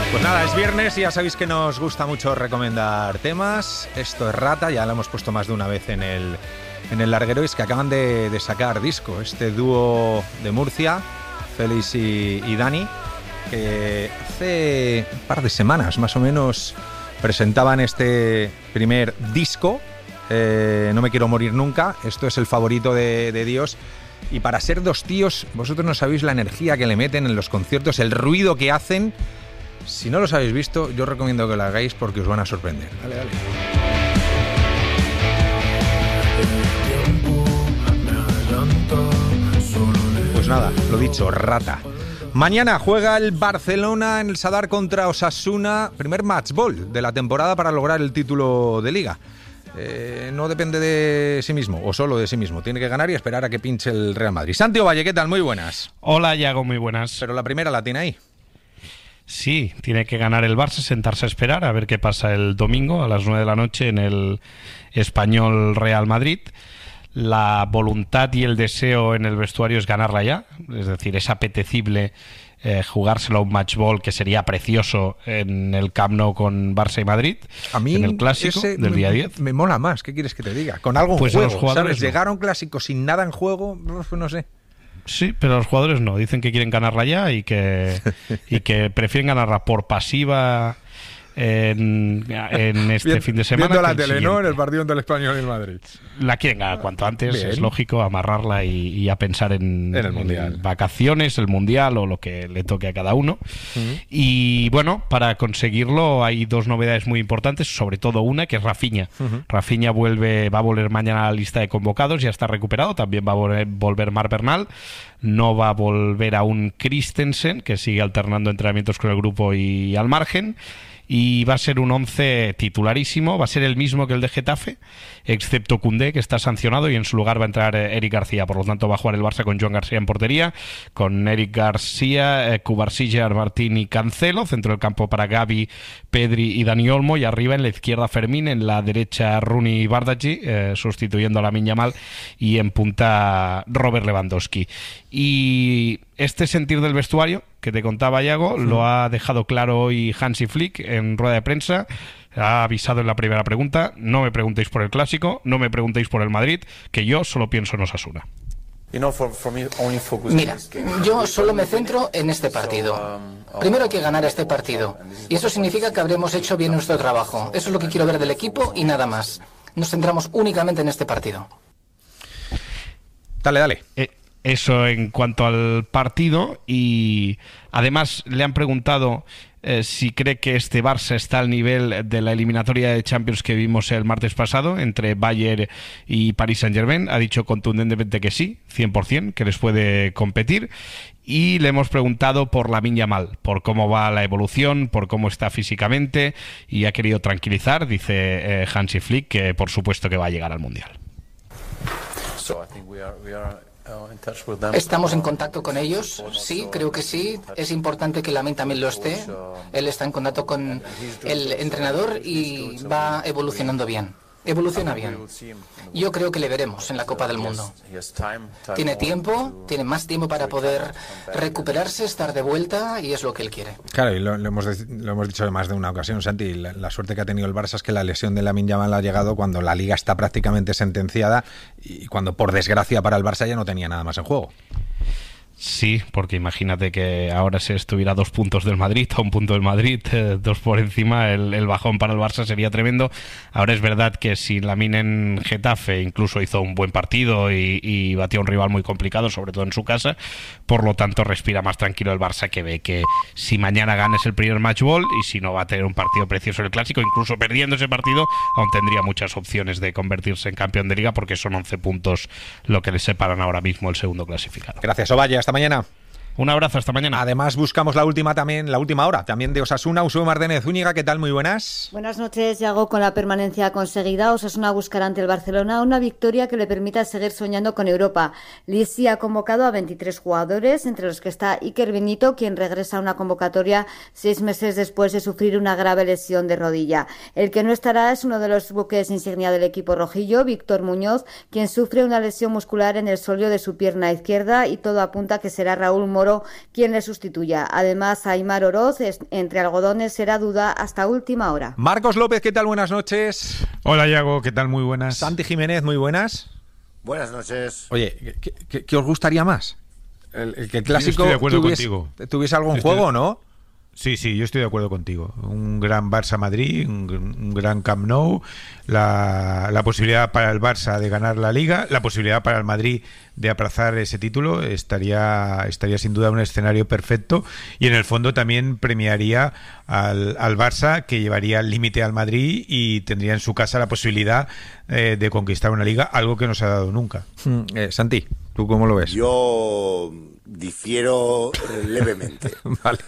Pues nada, es viernes y ya sabéis que nos gusta mucho recomendar temas. Esto es Rata, ya lo hemos puesto más de una vez en el larguero, y es que acaban de sacar disco. Este dúo de Murcia, Félix y Dani, que hace un par de semanas más o menos presentaban este primer disco, No me quiero morir nunca. Esto es el favorito de Dios. Y para ser dos tíos, vosotros no sabéis la energía que le meten en los conciertos, el ruido que hacen. Si no los habéis visto, yo os recomiendo que lo hagáis porque os van a sorprender. Dale, dale. Pues nada, lo dicho, Rata. Mañana juega el Barcelona en el Sadar contra Osasuna. Primer match ball de la temporada para lograr el título de Liga. No depende de sí mismo, o solo de sí mismo. Tiene que ganar y esperar a que pinche el Real Madrid. Santi Ovalle, ¿qué tal? Muy buenas. Hola, Yago, muy buenas. Pero la primera la tiene ahí. Sí, tiene que ganar el Barça, sentarse a esperar a ver qué pasa el domingo a las 9 de la noche en el Español Real Madrid. La voluntad y el deseo en el vestuario es ganarla ya, es decir, es apetecible jugárselo a un match ball, que sería precioso en el Camp Nou con Barça y Madrid. A mí en el clásico del día 10. Me mola más, ¿qué quieres que te diga? Con algo en pues juego, ¿sabes? No. Llegar a un clásico sin nada en juego, pues no sé. Sí, pero los jugadores no, dicen que quieren ganarla ya y que prefieren ganarla por pasiva en este fin de semana. Viendo la tele, ¿no? En el partido entre el Español y el Madrid. La quieren ganar cuanto antes, Bien. Es lógico, amarrarla y a pensar en el Mundial. En vacaciones, el Mundial o lo que le toque a cada uno. Y bueno, para conseguirlo hay dos novedades muy importantes, sobre todo una, que es Rafinha. Rafinha va a volver mañana a la lista de convocados, ya está recuperado, también va a volver Marc Bernal. No va a volver aún Christensen, que sigue alternando entrenamientos con el grupo y al margen. Y va a ser un 11 titularísimo, va a ser el mismo que el de Getafe, excepto Koundé, que está sancionado, y en su lugar va a entrar Eric García. Por lo tanto va a jugar el Barça con Joan García en portería, con Eric García, Cubarsilla, Martín y Cancelo, centro del campo para Gavi, Pedri y Dani Olmo, y arriba en la izquierda Fermín, en la derecha Rooney y Bardghji, sustituyendo a Lamine Yamal, y en punta Robert Lewandowski. Y este sentir del vestuario que te contaba, Yago, lo ha dejado claro hoy Hansi Flick en rueda de prensa. Ha avisado en la primera pregunta: no me preguntéis por el Clásico, no me preguntéis por el Madrid, que yo solo pienso en Osasuna. Mira, yo solo me centro en este partido. Primero hay que ganar este partido, y eso significa que habremos hecho bien nuestro trabajo. Eso es lo que quiero ver del equipo y nada más. Nos centramos únicamente en este partido. Dale. Eso en cuanto al partido. Y además le han preguntado si cree que este Barça está al nivel de la eliminatoria de Champions que vimos el martes pasado entre Bayern y Paris Saint-Germain. Ha dicho contundentemente que sí, 100%, que les puede competir. Y le hemos preguntado por Lamine Yamal, por cómo va la evolución, por cómo está físicamente, y ha querido tranquilizar, dice Hansi Flick, que por supuesto que va a llegar al Mundial. ¿Estamos en contacto con ellos? Sí, creo que sí. Es importante que Lamine también lo esté. Él está en contacto con el entrenador y va evolucionando bien. Evoluciona bien. Yo creo que le veremos en la Copa del Mundo. Tiene tiempo, tiene más tiempo para poder recuperarse, estar de vuelta, y es lo que él quiere. Claro, y lo hemos dicho más de una ocasión, Santi. La suerte que ha tenido el Barça es que la lesión de Lamine Yamal ha llegado cuando la Liga está prácticamente sentenciada y cuando, por desgracia para el Barça, ya no tenía nada más en juego. Sí, porque imagínate que ahora se estuviera a 2 puntos del Madrid, a 1 punto del Madrid, 2 por encima, el bajón para el Barça sería tremendo. Ahora es verdad que si Lamine en Getafe incluso hizo un buen partido y batió a un rival muy complicado, sobre todo en su casa, por lo tanto respira más tranquilo el Barça, que ve que si mañana gana es el primer match ball, y si no va a tener un partido precioso en el Clásico. Incluso perdiendo ese partido aún tendría muchas opciones de convertirse en campeón de Liga, porque son 11 puntos lo que le separan ahora mismo el segundo clasificado. Gracias, Ovalle. Hasta mañana. Un abrazo, hasta mañana. Además buscamos la última hora también de Osasuna. Usue Martínez Zúñiga, ¿qué tal? Muy buenas. Buenas noches, Yago. Con la permanencia conseguida, Osasuna buscará ante el Barcelona una victoria que le permita seguir soñando con Europa. Lisi ha convocado a 23 jugadores, entre los que está Iker Benito, quien regresa a una convocatoria 6 meses después de sufrir una grave lesión de rodilla. El que no estará es uno de los buques insignia del equipo rojillo, Víctor Muñoz, quien sufre una lesión muscular en el sóleo de su pierna izquierda, y todo apunta a que será Raúl Moro, Moro quien le sustituya. Además, Aimar Oroz, entre algodones, será duda hasta última hora. Marcos López, ¿qué tal? Buenas noches. Hola, Iago, ¿qué tal? Muy buenas. Santi Jiménez, muy buenas. Buenas noches. Oye, ¿qué os gustaría más? El que el clásico estoy de acuerdo contigo. tuviese algún juego, ¿no? Sí, yo estoy de acuerdo contigo. Un gran Barça-Madrid, un gran Camp Nou, la posibilidad para el Barça de ganar la Liga, la posibilidad para el Madrid de aplazar ese título, estaría sin duda un escenario perfecto, y en el fondo también premiaría al Barça, que llevaría al límite al Madrid y tendría en su casa la posibilidad de conquistar una Liga, algo que no se ha dado nunca. Santi, ¿tú cómo lo ves? Yo difiero levemente. Vale.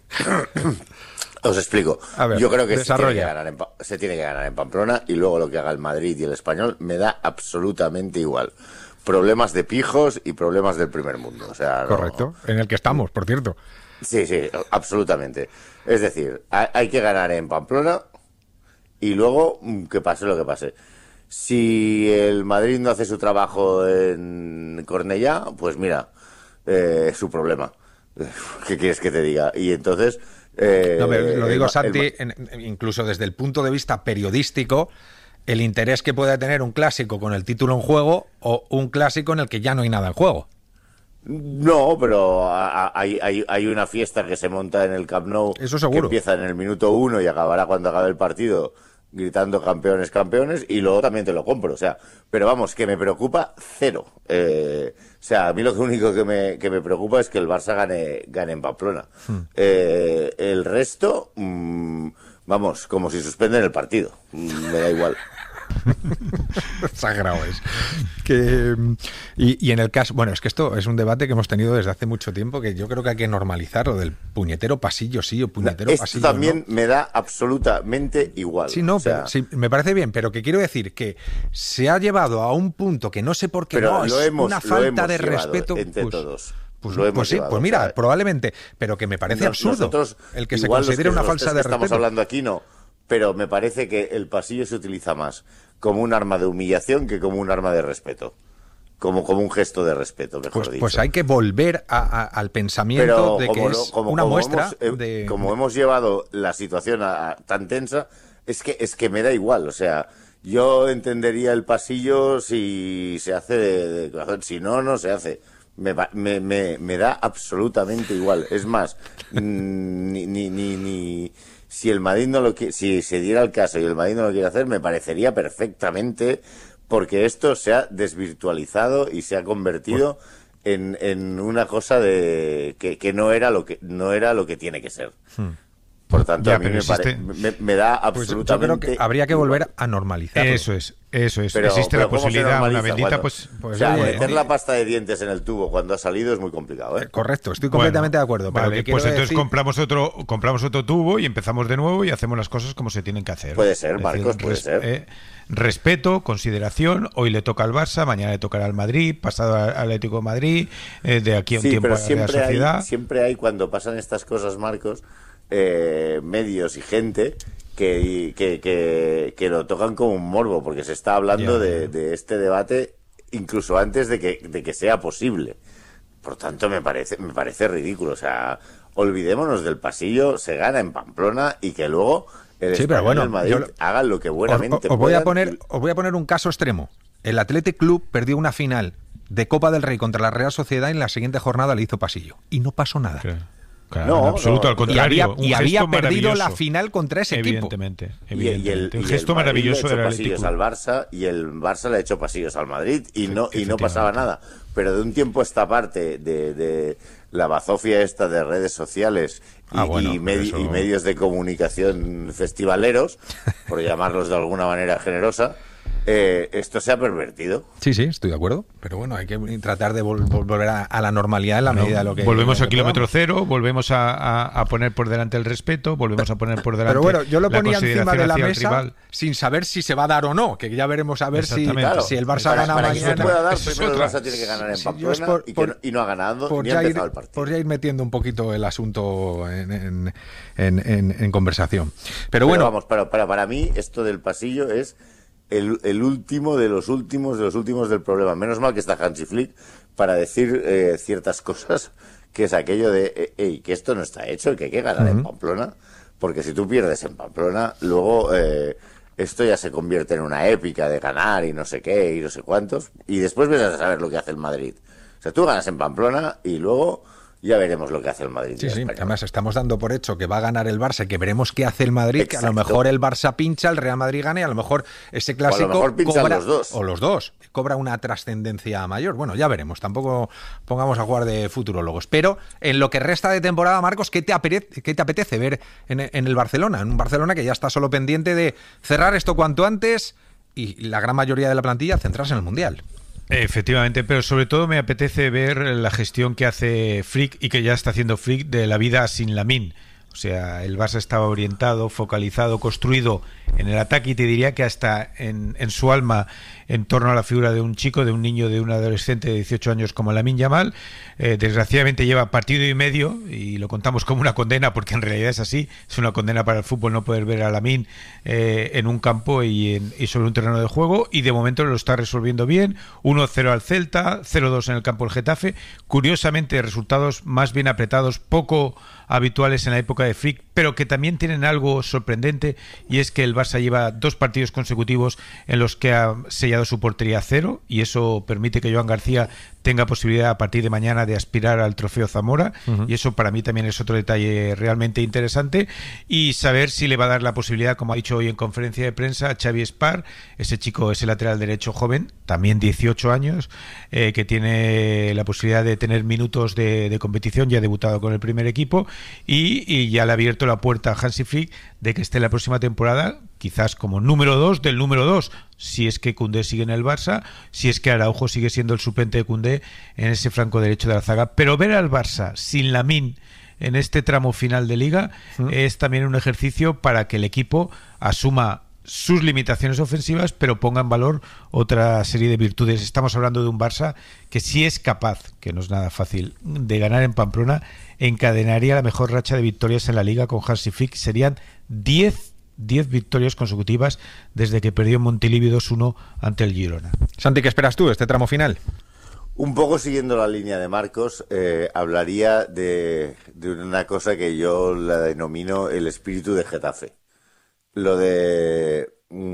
Os explico. A ver, yo creo que desarrolla. se tiene que ganar en Pamplona, y luego lo que haga el Madrid y el Español me da absolutamente igual. Problemas de pijos y problemas del primer mundo. O sea, Correcto, en el que estamos, por cierto. Sí, absolutamente. Es decir, hay que ganar en Pamplona y luego que pase lo que pase. Si el Madrid no hace su trabajo en Cornellá, pues mira, es su problema. ¿Qué quieres que te diga? Y entonces... No, pero lo digo, Santi, incluso desde el punto de vista periodístico, el interés que pueda tener un clásico con el título en juego o un clásico en el que ya no hay nada en juego. No, pero hay una fiesta que se monta en el Camp Nou. Eso seguro. Que empieza en el minuto 1 y acabará cuando acabe el partido, gritando campeones, campeones, y luego también te lo compro. O sea, pero vamos, que me preocupa cero. O sea, a mí lo único que me preocupa es que el Barça gane en Pamplona. El resto, vamos, como si suspenden el partido. Me da igual. Exagerado es. Y en el caso, bueno, es que esto es un debate que hemos tenido desde hace mucho tiempo, que yo creo que hay que normalizar lo del puñetero pasillo sí o puñetero esto pasillo también no. Me da absolutamente igual. Sí, no, o sea, pero, sí, me parece bien, pero que quiero decir que se ha llevado a un punto que no sé por qué, pero no, es una falta de respeto entre todos. Pues sí, pues mira, o sea, probablemente, pero que me parece absurdo el que se considere una falsa de respeto. Estamos hablando aquí, no, pero me parece que el pasillo se utiliza más como un arma de humillación que como un arma de respeto. Como un gesto de respeto, mejor dicho. Pues hay que volver al pensamiento de que es una muestra de... Como hemos llevado la situación tan tensa, es que me da igual, o sea, yo entendería el pasillo si se hace de corazón, si no se hace. Me da absolutamente igual. Es más, ni si el Madrid no lo quiere, si se diera el caso y el Madrid no lo quiere hacer, me parecería perfectamente, porque esto se ha desvirtualizado y se ha convertido en una cosa de que no era lo que tiene que ser. Por tanto, a mí me da absolutamente... Pues yo creo que habría que volver a normalizarlo. Eso es. Pero existe la posibilidad, una bendita, pues o sea, meter la pasta de dientes en el tubo cuando ha salido es muy complicado, ¿eh? Correcto, estoy completamente de acuerdo. Pero vale, pues entonces compramos otro tubo y empezamos de nuevo y hacemos las cosas como se tienen que hacer. Puede ser, Marcos, puede ser. Respeto, consideración, hoy le toca al Barça, mañana le tocará al Madrid, pasado al Atlético de Madrid, de aquí a un tiempo a la sociedad. Siempre hay, cuando pasan estas cosas, Marcos, medios y gente que lo tocan como un morbo, porque se está hablando de este debate incluso antes de que sea posible. Por tanto, me parece ridículo. O sea, olvidémonos del pasillo, se gana en Pamplona y que luego el Español y el Madrid hagan lo que buenamente os voy a poner un caso extremo. El Athletic Club perdió una final de Copa del Rey contra la Real Sociedad y en la siguiente jornada le hizo pasillo. Y no pasó nada. Claro, no, en absoluto, al contrario. Y había perdido la final contra ese equipo. Evidentemente. Un gesto maravilloso del Atlético. Pasillos al Barça y el Barça le ha hecho pasillos al Madrid y no pasaba nada. Pero de un tiempo a esta parte de la bazofia esta de redes sociales y medios de comunicación festivaleros, por llamarlos de alguna manera generosa, esto se ha pervertido. Sí, estoy de acuerdo. Pero bueno, hay que tratar de volver a la normalidad en la medida de lo que... Volvemos a kilómetro cero, volvemos a poner por delante el respeto, volvemos a poner por delante... Pero bueno, yo lo ponía encima de la mesa rival, sin saber si se va a dar o no, que ya veremos a ver si el Barça gana para mañana. Que se pueda dar, primero el Barça tiene que ganar en Pamplona y no ha ganado ni ha empezado el partido. Por ya ir metiendo un poquito el asunto en conversación. Pero bueno... Vamos, para mí esto del pasillo es... El último de los últimos del problema. Menos mal que está Hansi Flick para decir ciertas cosas que es aquello de, que esto no está hecho, que hay que ganar en Pamplona, porque si tú pierdes en Pamplona, luego esto ya se convierte en una épica de ganar y no sé qué y no sé cuántos, y después ves a saber lo que hace el Madrid. O sea, tú ganas en Pamplona y luego ya veremos lo que hace el Madrid. Sí, además estamos dando por hecho que va a ganar el Barça, que veremos qué hace el Madrid. Exacto. Que a lo mejor el Barça pincha, el Real Madrid gana, y a lo mejor ese clásico o a lo mejor pinchan cobra, los dos. O los dos, cobra una trascendencia mayor. Bueno, ya veremos, tampoco pongamos a jugar de futurólogos. Pero en lo que resta de temporada, Marcos, ¿qué te apetece ver en el Barcelona? En un Barcelona que ya está solo pendiente de cerrar esto cuanto antes y la gran mayoría de la plantilla centrarse en el Mundial. Efectivamente, pero sobre todo me apetece ver la gestión que hace Flick y que ya está haciendo Flick de la vida sin Lamine. O sea, el Barça estaba orientado, focalizado, construido en el ataque, y te diría que hasta en su alma en torno a la figura de un chico, de un niño, de un adolescente de 18 años como Lamine Yamal. Desgraciadamente lleva partido y medio, y lo contamos como una condena porque en realidad es así, es una condena para el fútbol no poder ver a Lamine en un campo y sobre un terreno de juego, y de momento lo está resolviendo bien. 1-0 al Celta, 0-2 en el campo del Getafe. Curiosamente, resultados más bien apretados, poco habituales en la época de Flick, pero que también tienen algo sorprendente, y es que el Barça lleva 2 partidos consecutivos en los que ha sellado su portería a 0, y eso permite que Joan García tenga posibilidad a partir de mañana de aspirar al trofeo Zamora, y eso para mí también es otro detalle realmente interesante, y saber si le va a dar la posibilidad, como ha dicho hoy en conferencia de prensa, a Xavi Espar, ese chico, ese lateral derecho joven, también 18 años, que tiene la posibilidad de tener minutos de competición, ya ha debutado con el primer equipo, y ya le ha abierto la puerta a Hansi Flick de que esté la próxima temporada quizás como número 2 del número 2, si es que Koundé sigue en el Barça, si es que Araujo sigue siendo el suplente de Koundé en ese flanco derecho de la zaga. Pero ver al Barça sin Lamine en este tramo final de Liga es también un ejercicio para que el equipo asuma sus limitaciones ofensivas, pero ponga en valor otra serie de virtudes. Estamos hablando de un Barça que, si es capaz, que no es nada fácil, de ganar en Pamplona, encadenaría la mejor racha de victorias en la Liga con Hansi Flick. Serían 10 victorias consecutivas desde que perdió en Montilivi 2-1 ante el Girona. Santi, ¿qué esperas tú de este tramo final? Un poco siguiendo la línea de Marcos, hablaría de una cosa que yo la denomino el espíritu de Getafe. Lo de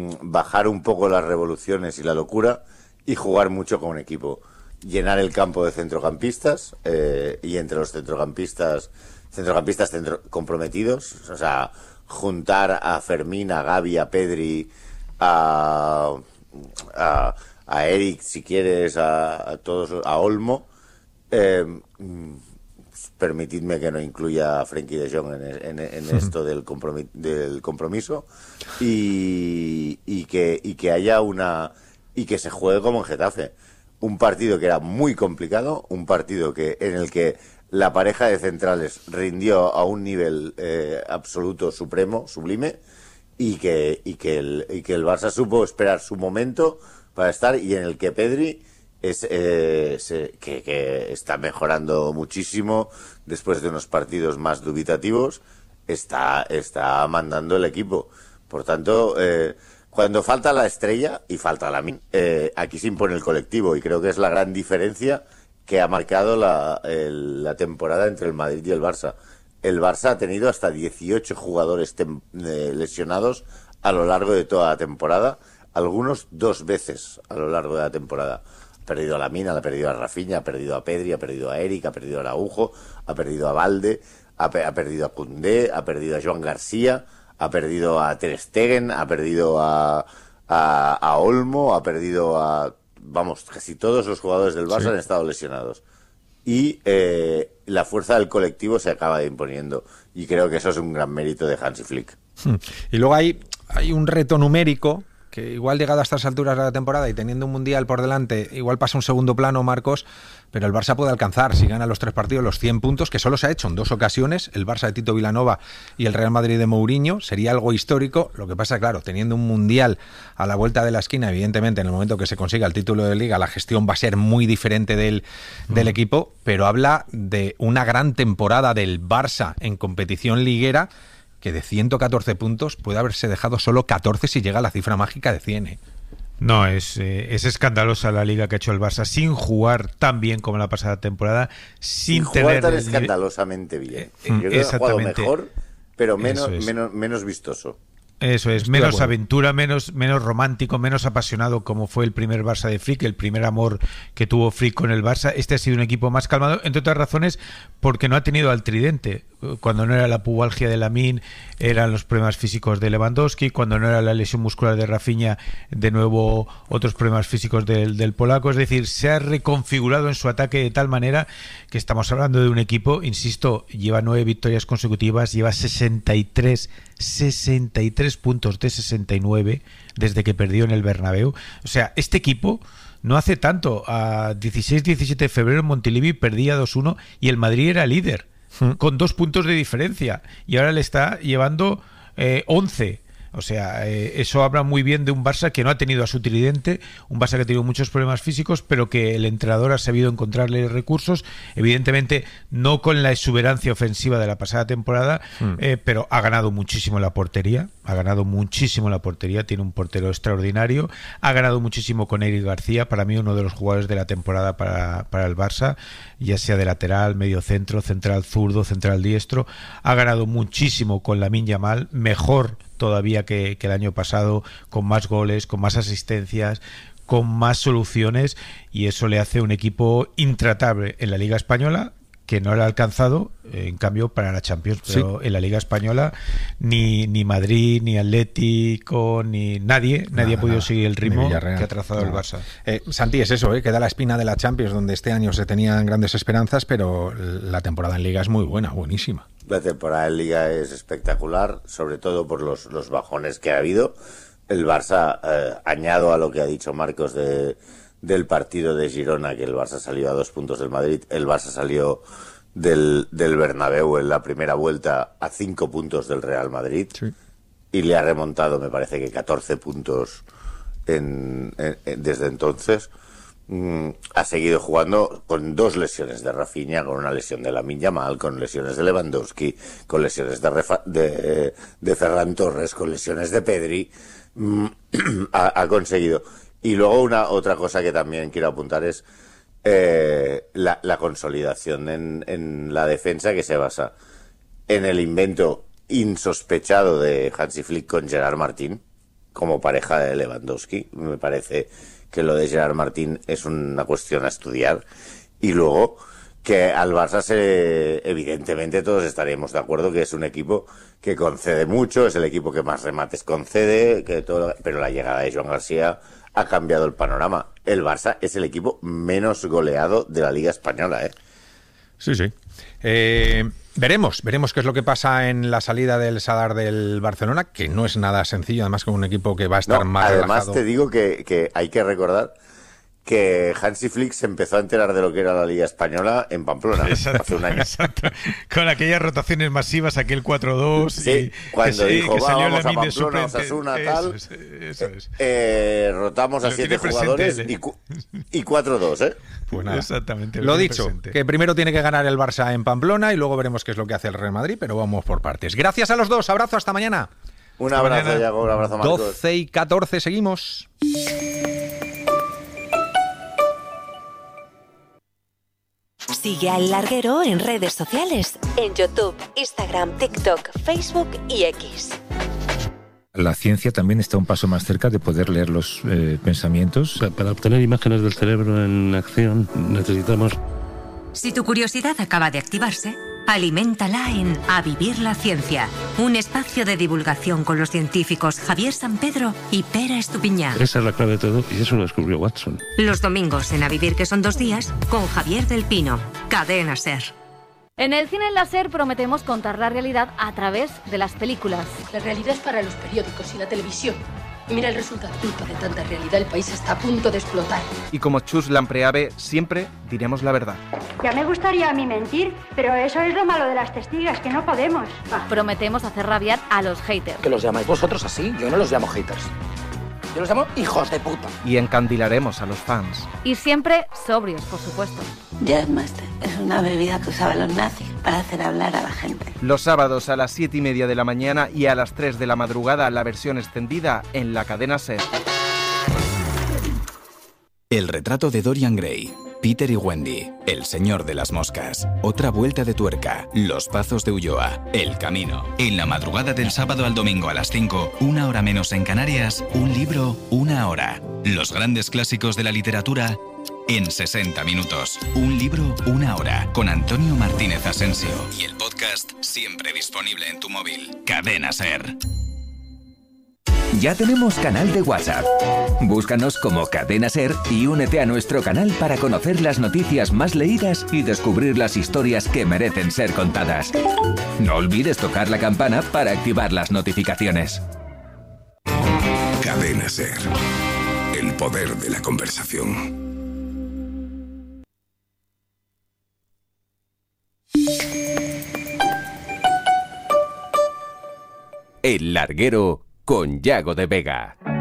bajar un poco las revoluciones y la locura y jugar mucho con equipo. Llenar el campo de centrocampistas, y entre los centrocampistas comprometidos, o sea, juntar a Fermín, a Gavi, a Pedri, a Eric, si quieres, a todos, a Olmo. Permitidme que no incluya a Frenkie de Jong en esto del compromiso, y que haya y que se juegue como en Getafe. Un partido que era muy complicado, un partido en el que la pareja de centrales rindió a un nivel absoluto, supremo, sublime, y que el Barça supo esperar su momento para estar, y en el que Pedri que está mejorando muchísimo después de unos partidos más dubitativos, está mandando el equipo. Por tanto, cuando falta la estrella y falta Lamine, aquí se impone el colectivo, y creo que es la gran diferencia que ha marcado la temporada entre el Madrid y el Barça. El Barça ha tenido hasta 18 jugadores lesionados a lo largo de toda la temporada, algunos 2 veces a lo largo de la temporada. Ha perdido a Lamine, ha perdido a Rafinha, ha perdido a Pedri, ha perdido a Eric, ha perdido a Araujo, ha perdido a Valde, ha perdido a Koundé, ha perdido a Joan García, ha perdido a Ter Stegen, ha perdido a Olmo, ha perdido a... Vamos, casi todos los jugadores del Barça han estado lesionados. Y la fuerza del colectivo se acaba imponiendo. Y creo que eso es un gran mérito de Hansi Flick. Y luego hay un reto numérico que igual, llegado a estas alturas de la temporada y teniendo un Mundial por delante, igual pasa un segundo plano, Marcos, pero el Barça puede alcanzar, si gana los 3 partidos, los 100 puntos, que solo se ha hecho en 2 ocasiones, el Barça de Tito Vilanova y el Real Madrid de Mourinho. Sería algo histórico. Lo que pasa, claro, teniendo un Mundial a la vuelta de la esquina, evidentemente, en el momento que se consiga el título de Liga, la gestión va a ser muy diferente del equipo, pero habla de una gran temporada del Barça en competición liguera, que de 114 puntos puede haberse dejado solo 14 si llega a la cifra mágica de 100. No, es escandalosa la liga que ha hecho el Barça, sin jugar tan bien como la pasada temporada, sin jugar tener tan escandalosamente bien. Yo creo que ha jugado mejor, pero menos vistoso. Eso es, menos aventura, menos romántico, menos apasionado, como fue el primer Barça de Flick, el primer amor que tuvo Flick con el Barça. Este ha sido un equipo más calmado, entre otras razones porque no ha tenido al tridente. Cuando no era la pubalgia de Lamine, eran los problemas físicos de Lewandowski. Cuando no era la lesión muscular de Rafinha, de nuevo otros problemas físicos del polaco. Es decir, se ha reconfigurado en su ataque de tal manera que estamos hablando de un equipo, insisto, lleva 9 victorias consecutivas, lleva 63 puntos de 69 desde que perdió en el Bernabéu. O sea, este equipo no hace tanto, a 16-17 de febrero en Montilivi perdía 2-1 y el Madrid era líder con 2 puntos de diferencia y ahora le está llevando 11. O sea, eso habla muy bien de un Barça que no ha tenido a su tridente, un Barça que ha tenido muchos problemas físicos, pero que el entrenador ha sabido encontrarle recursos, evidentemente no con la exuberancia ofensiva de la pasada temporada, pero ha ganado muchísimo la portería, tiene un portero extraordinario, ha ganado muchísimo con Eric García, para mí uno de los jugadores de la temporada para el Barça, ya sea de lateral, medio centro, central zurdo, central diestro, ha ganado muchísimo con Lamine Yamal, mejor todavía que el año pasado, con más goles, con más asistencias, con más soluciones, y eso le hace un equipo intratable en la Liga Española, que no le ha alcanzado, en cambio, para la Champions. Pero en la Liga Española ni Madrid, ni Atlético, ni nadie ha podido seguir el ritmo que ha trazado el Barça. Santi, es eso, queda la espina de la Champions, donde este año se tenían grandes esperanzas, pero la temporada en Liga es muy buena, buenísima. La temporada en Liga es espectacular, sobre todo por los bajones que ha habido. El Barça, añado a lo que ha dicho Marcos del partido de Girona, que el Barça salió a 2 puntos del Madrid, el Barça salió del Bernabéu en la primera vuelta a 5 puntos del Real Madrid, sí, y le ha remontado, me parece que 14 puntos desde entonces. Ha seguido jugando con 2 lesiones de Rafinha, con una lesión de Lamine Yamal, con lesiones de Lewandowski, con lesiones de Ferran Torres, con lesiones de Pedri. Ha conseguido. Y luego otra cosa que también quiero apuntar es la consolidación en la defensa, que se basa en el invento insospechado de Hansi Flick con Gerard Martín como pareja de Lewandowski. Me parece que lo de Gerard Martín es una cuestión a estudiar. Y luego que al Barça evidentemente todos estaríamos de acuerdo que es un equipo que concede mucho, es el equipo que más remates concede, pero la llegada de Joan García ha cambiado el panorama. El Barça es el equipo menos goleado de la Liga Española, ¿eh? Sí. Veremos qué es lo que pasa en la salida del Sadar del Barcelona, que no es nada sencillo, además con un equipo que va a estar más además relajado. Te digo que hay que recordar que Hansi Flick se empezó a enterar de lo que era la Liga Española en Pamplona, hace un año. Exacto. Con aquellas rotaciones masivas, aquel 4-2. Sí, cuando dijo, vamos a Pamplona, Osasuna, tal. Eso es. Rotamos a 7 jugadores y 4-2, ¿eh? Pues nada. Exactamente. Lo dicho, presente. Que primero tiene que ganar el Barça en Pamplona y luego veremos qué es lo que hace el Real Madrid, pero vamos por partes. Gracias a los dos, abrazo, hasta mañana. Un abrazo, Yago, un abrazo, Marcos. 12:14, seguimos. Sigue a El Larguero en redes sociales, en YouTube, Instagram, TikTok, Facebook y X. La ciencia también está un paso más cerca de poder leer los pensamientos. Para obtener imágenes del cerebro en acción necesitamos... Si tu curiosidad acaba de activarse, aliméntala en A Vivir la Ciencia, un espacio de divulgación con los científicos Javier Sampedro y Pera Estupiñán. Esa es la clave de todo y eso lo descubrió Watson. Los domingos en A Vivir, que son 2 días, con Javier del Pino, Cadena SER. En el cine láser prometemos contar la realidad a través de las películas. La realidad es para los periódicos y la televisión. Mira el resultado. Culpa de tanta realidad, el país está a punto de explotar. Y como Chus Lampreave, siempre diremos la verdad. Ya me gustaría a mí mentir, pero eso es lo malo de las testigas, que no podemos. Prometemos hacer rabiar a los haters. ¿Que los llamáis vosotros así? Yo no los llamo haters. Yo los llamo hijos de puta. Y encandilaremos a los fans. Y siempre sobrios, por supuesto. Jazzmaster es una bebida que usaban los nazis para hacer hablar a la gente. Los sábados a las 7:30 de la mañana y a las 3 de la madrugada la versión extendida en la cadena SER. El retrato de Dorian Gray, Peter y Wendy, El señor de las moscas, Otra vuelta de tuerca, Los pazos de Ulloa, El camino. En la madrugada del sábado al domingo a las 5, 1 hora menos en Canarias, un libro, 1 hora. Los grandes clásicos de la literatura en 60 minutos. Un libro, 1 hora. Con Antonio Martínez Asensio. Y el podcast siempre disponible en tu móvil. Cadena SER. Ya tenemos canal de WhatsApp. Búscanos como Cadena SER y únete a nuestro canal para conocer las noticias más leídas y descubrir las historias que merecen ser contadas. No olvides tocar la campana para activar las notificaciones. Cadena SER. El poder de la conversación. El Larguero con Yago de Vega.